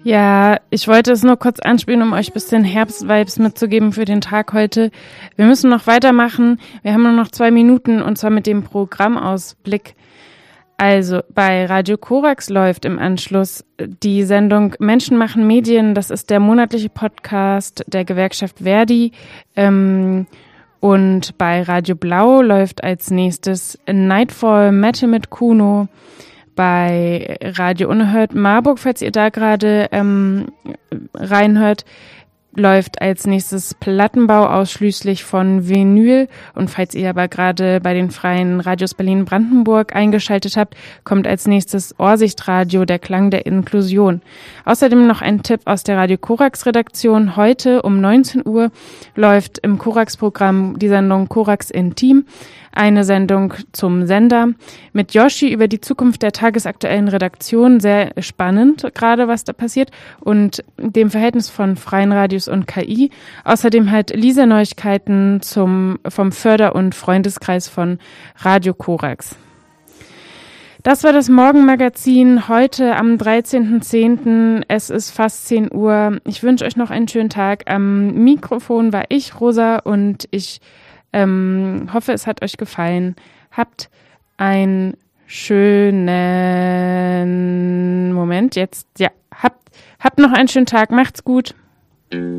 Ja, ich wollte es nur kurz anspielen, um euch ein bisschen Herbst-Vibes mitzugeben für den Tag heute. Wir müssen noch weitermachen. Wir haben nur noch 2 Minuten und zwar mit dem Programmausblick. Also bei Radio Korax läuft im Anschluss die Sendung Menschen machen Medien. Das ist der monatliche Podcast der Gewerkschaft Verdi. Und bei Radio Blau läuft als nächstes Nightfall Metal mit Kuno. Bei Radio Unerhört Marburg, falls ihr da gerade reinhört, läuft als nächstes Plattenbau ausschließlich von Vinyl. Und falls ihr aber gerade bei den freien Radios Berlin-Brandenburg eingeschaltet habt, kommt als nächstes Ohrsichtradio, der Klang der Inklusion. Außerdem noch ein Tipp aus der Radio Korax Redaktion. Heute um 19 Uhr läuft im Korax-Programm die Sendung Korax Intim. Eine Sendung zum Sender mit Yoshi über die Zukunft der tagesaktuellen Redaktion. Sehr spannend gerade, was da passiert. Und dem Verhältnis von freien Radios und KI. Außerdem halt Lisa Neuigkeiten vom Förder- und Freundeskreis von Radio Korax. Das war das Morgenmagazin heute am 13.10. Es ist fast 10 Uhr. Ich wünsche euch noch einen schönen Tag. Am Mikrofon war ich, Rosa, und ich hoffe, es hat euch gefallen. Habt einen schönen Moment jetzt. Ja, habt noch einen schönen Tag. Macht's gut.